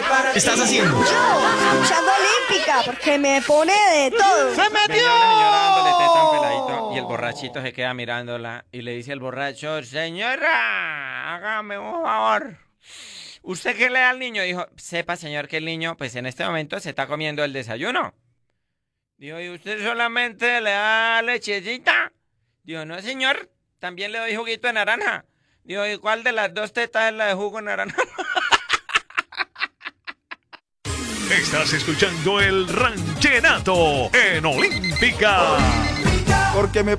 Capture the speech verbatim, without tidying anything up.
estás haciendo? Yo, escuchando Olímpica, porque me pone de todo. ¡Se metió! Venía la señora dándole teta a un peladito y el borrachito se queda mirándola y le dice el borracho, señora, hágame un favor. ¿Usted qué le da al niño? Dijo, sepa, señor, que el niño, pues en este momento se está comiendo el desayuno. Dijo, ¿y usted solamente le da lechecita? Dijo, no, señor, también le doy juguito de naranja. Dijo, ¿y cuál de las dos tetas es la de jugo de naranja? Estás escuchando el Ranchenato en Olímpica. Porque me